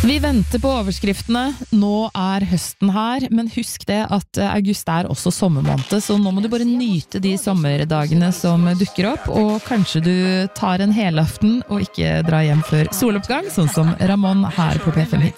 Vi venter på overskriftene. Nå høsten her, men husk det at august også sommermåned, så nå må du bare nyte de sommerdagene som dukker opp, og kanskje du tar en helaften og ikke drar hjem før soloppgang, sånn som Ramón her på P5 Hits.